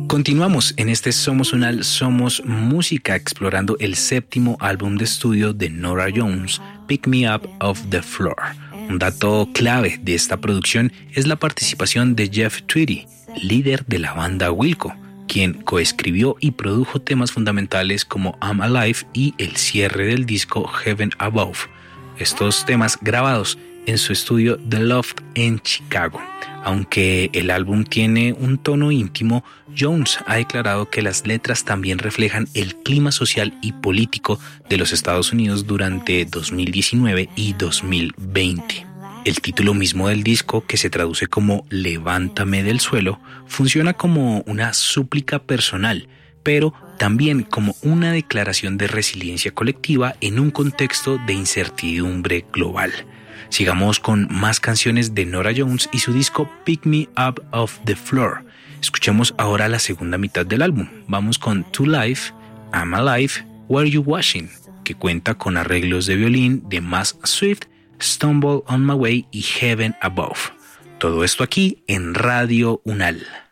Continuamos en este Somos Unal, Somos Música, explorando el séptimo álbum de estudio de Norah Jones, Pick Me Up Off the Floor. Un dato clave de esta producción es la participación de Jeff Tweedy, líder de la banda Wilco, quien coescribió y produjo temas fundamentales como I'm Alive y el cierre del disco Heaven Above. Estos temas grabados en su estudio The Loft en Chicago. Aunque el álbum tiene un tono íntimo, Jones ha declarado que las letras también reflejan el clima social y político de los Estados Unidos durante 2019 y 2020. El título mismo del disco, que se traduce como Levántame del suelo, funciona como una súplica personal, pero también como una declaración de resiliencia colectiva en un contexto de incertidumbre global. Sigamos con más canciones de Norah Jones y su disco Pick Me Up Off the Floor. Escuchemos ahora la segunda mitad del álbum. Vamos con To Life, I'm Alive, Were You Washing, que cuenta con arreglos de violín de Mass Swift, Stumble on My Way y Heaven Above. Todo esto aquí en Radio Unal.